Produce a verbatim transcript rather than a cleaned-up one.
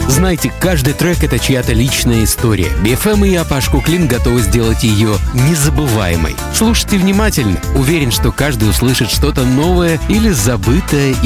Знайте, каждый трек — это чья-то личная история. би эф эм и я, Паш Куклин, готовы сделать ее незабываемой. Слушайте внимательно. Уверен, что каждый услышит что-то новое или забытое